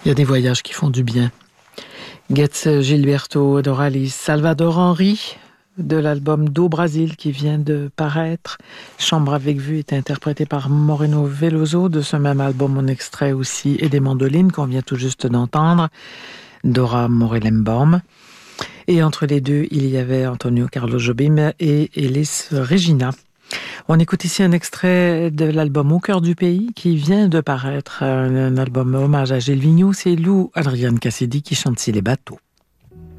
Il y a des voyages qui font du bien. Getz Gilberto Doralis, Salvador Henry, de l'album Do Brasil qui vient de paraître. Chambre avec vue est interprété par Moreno Veloso. De ce même album, on extrait aussi Et des mandolines qu'on vient tout juste d'entendre, Dora Morellenbaum. Et entre les deux, il y avait Antonio Carlos Jobim et Elis Regina. On écoute ici un extrait de l'album Au cœur du pays qui vient de paraître, un album hommage à Gilles Vigneault. C'est Lou Adrienne Cassidy qui chante Si les bateaux.